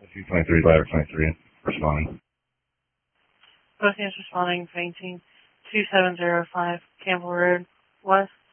223, Ladder 23, responding. Both units responding, 2705 Campbell Road, West.